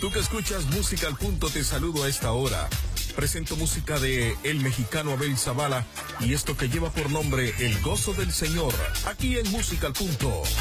Tú que escuchas Música al Punto, te saludo a esta hora. Presento música de el mexicano Abel Zavala y esto que lleva por nombre El Gozo del Señor, aquí en Música al Punto.